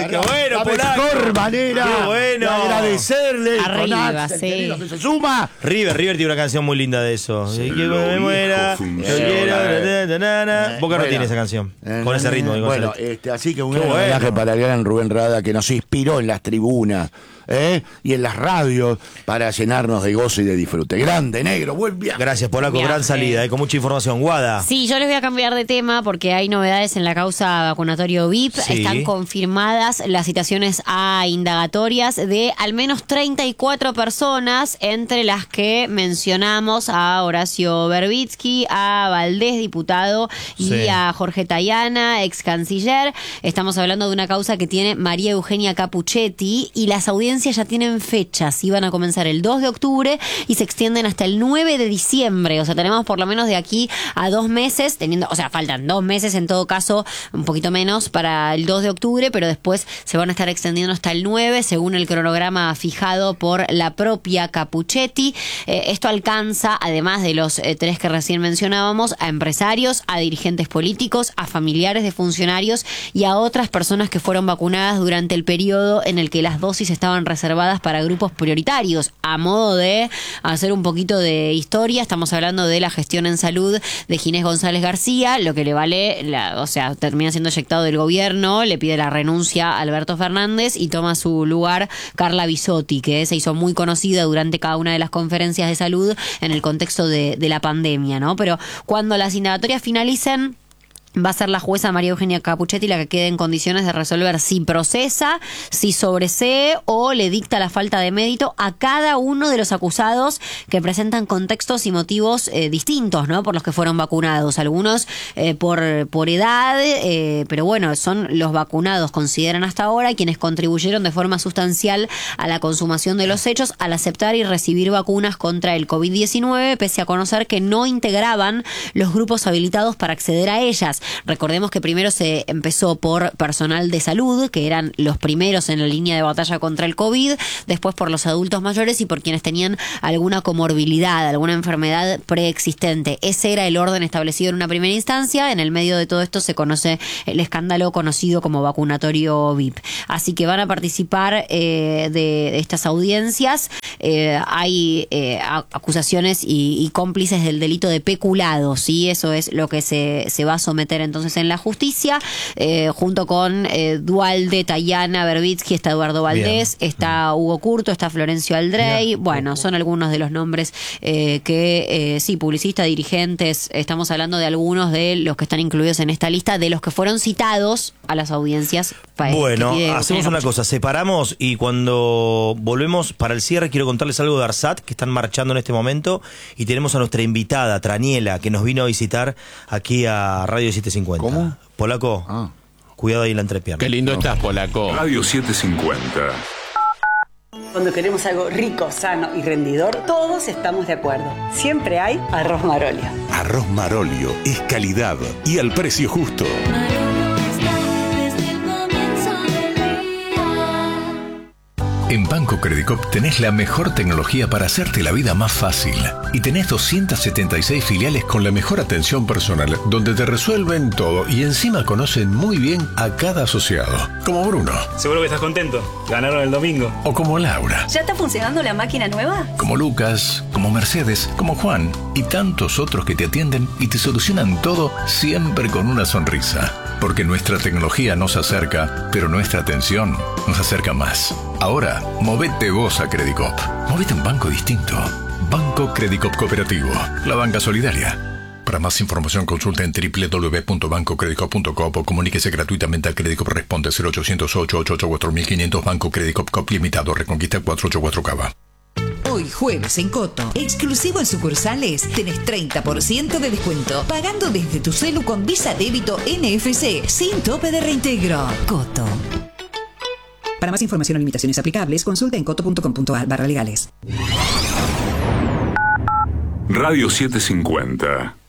qué bueno, la Polaco. mejor manera Qué bueno. de agradecerle Arriba, con Axel, sí. querido, que se suma. River tiene una canción muy linda de eso. Si quiero que me muera, yo quiero. Boca no tiene esa canción. Con ese ritmo. digo, Bueno, Celeste. así que un Qué gran bueno. homenaje para el gran Rubén Rada, que nos inspiró en las tribunas y en las radios para llenarnos de gozo y de disfrute. Grande, negro, buen viaje. Gracias, Polaco. Viaje. Gran salida, con mucha información. Guada. Sí, yo les voy a cambiar de tema porque hay novedades en la causa vacunatorio VIP. Sí. Están confirmadas las citaciones a indagatorias de al menos 34 personas, entre las que mencionamos a Horacio Berbitsky, a Valdés, diputado, y Sí. a Jorge Tayana, ex canciller. Estamos hablando de una causa que tiene María Eugenia Capuchetti, y las audiencias ya tienen fechas. Iban a comenzar el 2 de octubre y se extienden hasta el 9 de diciembre. O sea, tenemos por lo menos de aquí a 2 meses, faltan 2 meses en todo caso, un poquito menos para el 2 de octubre, pero después se van a estar extendiendo hasta el 9, según el cronograma fijado por la propia Capuchetti. Esto alcanza, además de los 3 que recién mencionábamos, a empresarios, a dirigentes políticos, a familiares de funcionarios y a otras personas que fueron vacunadas durante el periodo en el que las dosis estaban reservadas para grupos prioritarios. A modo de hacer un poquito de historia, estamos hablando de la gestión en salud de Ginés González García, lo que le vale, termina siendo eyectado del gobierno, le pide la renuncia a Alberto Fernández y toma su lugar Carla Bisotti, que se hizo muy conocida durante cada una de las conferencias de salud en el contexto de la pandemia, ¿no? Pero cuando las indagatorias finalicen, va a ser la jueza María Eugenia Capuchetti la que quede en condiciones de resolver si procesa, si sobresee o le dicta la falta de mérito a cada uno de los acusados que presentan contextos y motivos distintos, ¿no? Por los que fueron vacunados. Algunos por edad, pero bueno, son los vacunados, consideran hasta ahora, quienes contribuyeron de forma sustancial a la consumación de los hechos al aceptar y recibir vacunas contra el COVID-19, pese a conocer que no integraban los grupos habilitados para acceder a ellas. Recordemos que primero se empezó por personal de salud, que eran los primeros en la línea de batalla contra el COVID, después por los adultos mayores y por quienes tenían alguna comorbilidad, alguna enfermedad preexistente. Ese era el orden establecido en una primera instancia. En el medio de todo esto se conoce el escándalo conocido como vacunatorio VIP. Así que van a participar de estas audiencias. Hay acusaciones y cómplices del delito de peculado, ¿sí? Eso es lo que se va a someter entonces en la justicia, junto con Dualde, Tayana, Berbitsky, está Eduardo Valdés, está Hugo Curto, está Florencio Aldrey. Bueno, son algunos de los nombres que, sí, publicistas, dirigentes, estamos hablando de algunos de los que están incluidos en esta lista, de los que fueron citados a las audiencias. Bueno, hacemos una cosa, separamos y cuando volvemos para el cierre quiero contarles algo de ARSAT, que están marchando en este momento, y tenemos a nuestra invitada, Traniela, que nos vino a visitar aquí a Radio 750. ¿Cómo? Polaco, cuidado ahí en la entrepierna. Qué lindo estás, Polaco. Radio 750. Cuando queremos algo rico, sano y rendidor, todos estamos de acuerdo. Siempre hay arroz Marolio. Arroz Marolio es calidad y al precio justo. En Banco Credicop tenés la mejor tecnología para hacerte la vida más fácil. Y tenés 276 filiales con la mejor atención personal, donde te resuelven todo y encima conocen muy bien a cada asociado. Como Bruno. Seguro que estás contento. Ganaron el domingo. O como Laura. ¿Ya está funcionando la máquina nueva? Como Lucas, como Mercedes, como Juan y tantos otros que te atienden y te solucionan todo siempre con una sonrisa. Porque nuestra tecnología nos acerca, pero nuestra atención nos acerca más. Ahora, movete vos a Credicop. Movete a un banco distinto. Banco Credicop Cooperativo. La banca solidaria. Para más información consulta en www.bancocredicop.com o comuníquese gratuitamente a Credicop. Responde 0800-888-4500. Banco Credicop Cop Limitado. Reconquista 484 Cava. Hoy jueves en Coto, exclusivo en sucursales, tenés 30% de descuento, pagando desde tu celu con Visa Débito NFC, sin tope de reintegro. Coto. Para más información o limitaciones aplicables, consulta en coto.com.ar/legales. Radio 750.